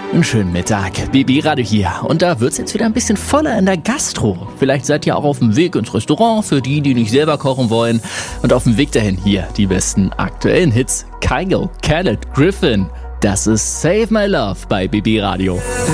Einen schönen Mittag, BB Radio hier. Und da wird's jetzt wieder ein bisschen voller in der Gastro. Vielleicht seid ihr auch auf dem Weg ins Restaurant, für die nicht selber kochen wollen. Und auf dem Weg dahin hier die besten aktuellen Hits. Kygo, Khaled, Griffin. Das ist Save My Love bei BB Radio.